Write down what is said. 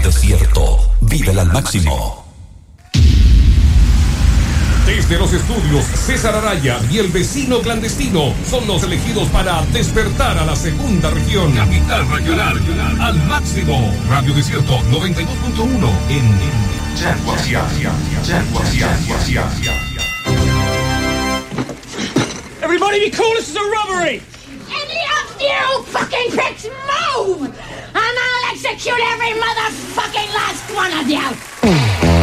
Desierto. Vívela al máximo. Desde los estudios, César Araya y el vecino clandestino son los elegidos para despertar a la segunda región. Capital Regional, al máximo. Radio Desierto 92.1 en Everybody be cool, this is a robbery! Any of you fucking pricks move! And I'll execute every motherfucking last one of you!